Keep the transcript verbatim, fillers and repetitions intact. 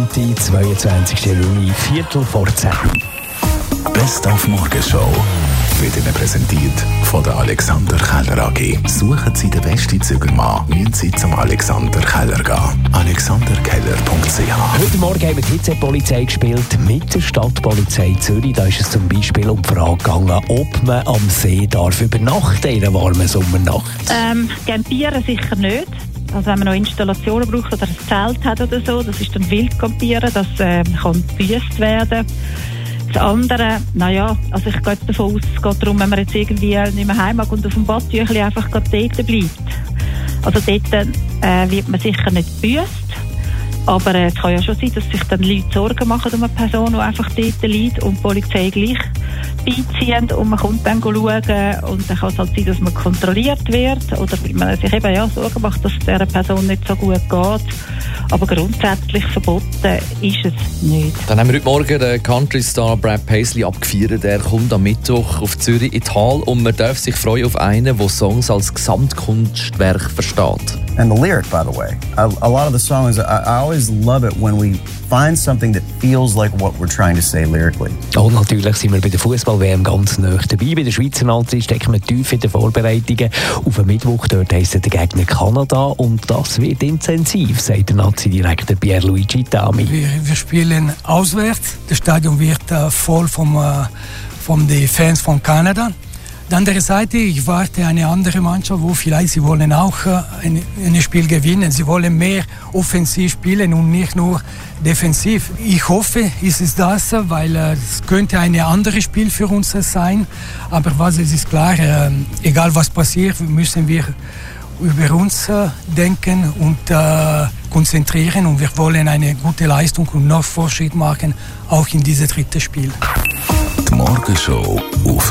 Montag, zweiundzwanzigsten Juni, Viertel vor zehn. Best auf Morgenshow wird Ihnen präsentiert von der Alexander Keller A G. Suchen Sie den besten Zügelmann, müssen Sie zum Alexander Keller gehen. alexander keller punkt c h. Heute Morgen haben wir die Hitzepolizei gespielt mit der Stadtpolizei Zürich. Da ist es zum Beispiel um die Frage gegangen, ob man am See darf übernachten in einer warmen Sommernacht. Ähm, campieren sicher nicht. Also wenn man noch Installationen braucht oder ein Zelt hat oder so, das ist dann wild campieren, das äh, kann gebüßt werden. Das andere, naja, also ich gehe davon aus, es geht darum, wenn man jetzt irgendwie nicht mehr heim mag und auf dem Badtüchli einfach gerade dort bleibt. Also dort äh, wird man sicher nicht gebüßt, aber äh, es kann ja schon sein, dass sich dann Leute Sorgen machen um eine Person, die einfach dort liegt und die Polizei gleich beiziehen und man kommt dann schauen und dann kann es halt sein, dass man kontrolliert wird oder weil man sich eben ja Sorgen macht, dass es dieser Person nicht so gut geht. Aber grundsätzlich verboten ist es nicht. Dann haben wir heute Morgen den Country-Star Brad Paisley abgefeiert. Er kommt am Mittwoch auf Zürich in die Halle und man darf sich freuen auf einen, der Songs als Gesamtkunstwerk versteht. And the lyric, by the way, a, a lot of the songs, I, I always love it when we find something that feels like what we're trying to say lyrically. Und natürlich sind wir bei der Fußball-W M ganz nah dabei. Bei der Schweizer Nazi stecken wir tief in den Vorbereitungen. Auf den Mittwoch dort heisst der Gegner Kanada und das wird intensiv, sagt der Nazi-Direktor Pierluigi Tami. Wir, wir spielen auswärts. Das Stadion wird äh, voll vom, äh, von den Fans von Kanada. Auf der anderen Seite, ich warte eine andere Mannschaft, wo vielleicht sie wollen auch äh, ein, ein Spiel gewinnen. Sie wollen mehr offensiv spielen und nicht nur defensiv. Ich hoffe, ist es das, weil äh, es könnte ein anderes Spiel für uns sein. Aber was es ist klar, äh, egal was passiert, müssen wir über uns äh, denken und äh, konzentrieren. Und wir wollen eine gute Leistung und noch Fortschritt machen, auch in diesem dritten Spiel. Die Morgenshow auf